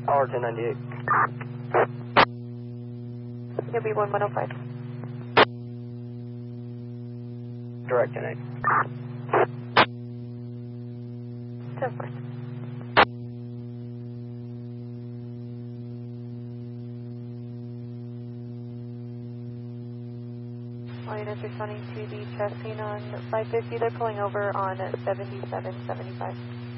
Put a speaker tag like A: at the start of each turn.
A: Power 1098.
B: You'll be 1105.
A: Direct 10-8.
B: 10-4. All units responding to the chest scene on 550. They're pulling over on 7775.